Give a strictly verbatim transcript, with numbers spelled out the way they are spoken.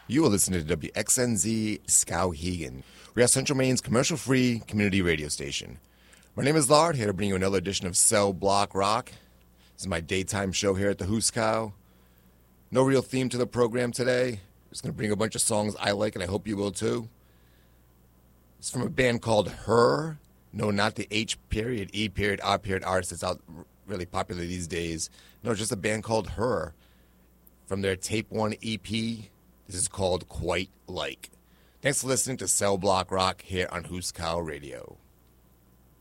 You are listening to W X N Z Skowhegan. We are Central Maine's commercial-free community radio station. My name is Lard, here to bring you another edition of Cell Block Rock. This is my daytime show here at the Hooskow. No real theme to the program today. Just going to bring a bunch of songs I like, and I hope you will too. It's from a band called Her. No, not the H period, E period, R period artist that's out really popular these days. No, just a band called Her. From their Tape One E P. This is called Quite Like. Thanks for listening to Cell Block Rock here on Hooskow Radio.